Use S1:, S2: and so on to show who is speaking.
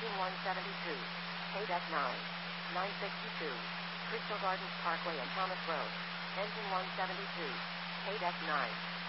S1: Engine 172. KDEC 9. 962. Crystal Gardens Parkway and Thomas Road. Engine 172. KDEC 9.